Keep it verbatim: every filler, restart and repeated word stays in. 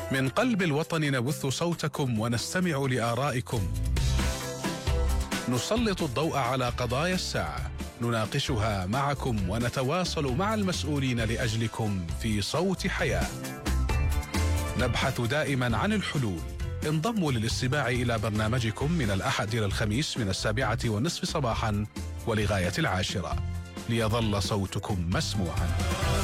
من قلب الوطن نبث صوتكم ونستمع لآرائكم، نسلط الضوء على قضايا الساعة، نناقشها معكم ونتواصل مع المسؤولين لأجلكم في صوت حياة. نبحث دائما عن الحلول. انضموا للاستماع إلى برنامجكم من الأحد إلى الخميس من السابعة والنصف صباحا ولغاية العاشرة، ليظل صوتكم مسموعا.